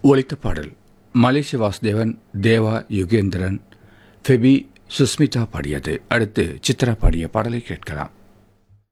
ஒலித்த பாடல் மலேசிய வாசுதேவன், தேவா, யுகேந்திரன், ஃபெபி, சுஸ்மிதா பாடியது. அடுத்து சித்ரா பாடிய பாடலை கேட்கலாம்.